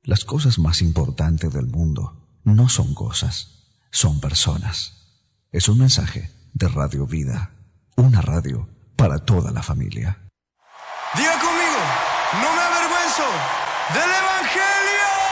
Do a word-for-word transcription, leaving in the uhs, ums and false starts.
Las cosas más importantes del mundo no son cosas, son personas. Es un mensaje de Radio Vida, una radio para toda la familia. Diga conmigo, no me avergüenzo del Evangelio.